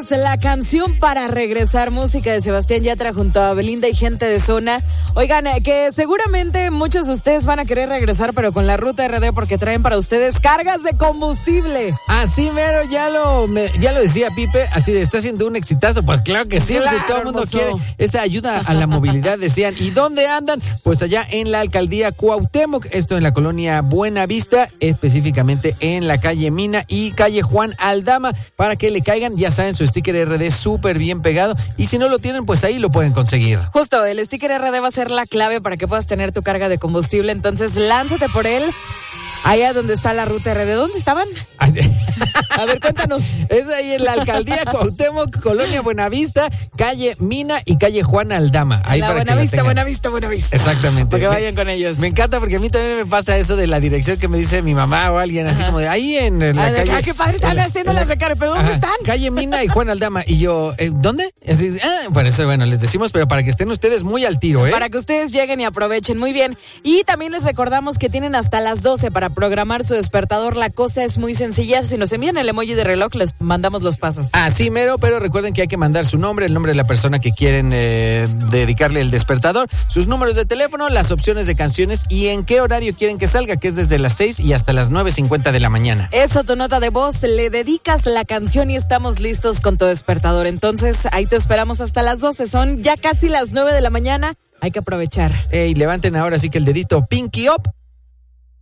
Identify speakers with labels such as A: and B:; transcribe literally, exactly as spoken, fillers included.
A: Escuchamos la canción para regresar, música de Sebastián Yatra junto a Belinda y gente de zona. Oigan, que seguramente muchos de ustedes van a querer regresar, pero con la Ruta R D, porque traen para ustedes cargas de combustible.
B: Así mero, ya lo, me, ya lo decía Pipe, así de, está haciendo un exitazo. Pues claro que sí,
A: Claro,
B: pues, todo el mundo
A: hermoso.
B: quiere esta ayuda a la movilidad, decían. ¿Y dónde andan? Pues allá en la alcaldía Cuauhtémoc, esto en la colonia Buenavista, específicamente en la calle Mina y calle Juan Aldama, para que le caigan, ya saben, su sticker R D súper bien pegado, y si no lo tienen, pues ahí lo pueden conseguir.
A: Justo, el sticker R D va a ser la clave para que puedas tener tu carga de combustible, entonces lánzate por él. Allá donde está la Ruta R D. ¿Dónde estaban? A ver, cuéntanos.
B: Es ahí en la alcaldía Cuauhtémoc, colonia Buenavista, calle Mina y calle Juan Aldama. Ahí
A: la
B: para que la
A: Buenavista,
B: tengan.
A: Buenavista, Buenavista.
B: Exactamente.
A: Para que
B: Me-
A: vayan con ellos.
B: Me encanta porque a mí también me pasa eso de la dirección que me dice mi mamá o alguien, así
A: Ajá.
B: como de ahí en, en la
A: Ah, de
B: calle.
A: acá, qué padre, están
B: en la-
A: haciendo
B: en la-
A: las recargas, pero ¿dónde
B: Ajá,
A: están?
B: Calle Mina y Juan Aldama. Y yo, eh, ¿dónde? Así, ah, por eso, bueno, les decimos, pero para que estén ustedes muy al tiro, ¿eh?
A: Para que ustedes lleguen y aprovechen. Muy bien. Y también les recordamos que tienen hasta las doce para programar su despertador. La cosa es muy sencilla. Si nos envían el emoji de reloj, les mandamos los pasos.
B: Así mero, pero recuerden que hay que mandar su nombre, el nombre de la persona que quieren eh, dedicarle el despertador, sus números de teléfono, las opciones de canciones y en qué horario quieren que salga, que es desde las seis y hasta las nueve cincuenta de la mañana.
A: Eso, tu nota de voz, le dedicas la canción y estamos listos con tu despertador. Entonces, ahí te esperamos hasta las doce. Son ya casi las nueve de la mañana. Hay que aprovechar.
B: Ey, levanten ahora sí que el dedito pinky up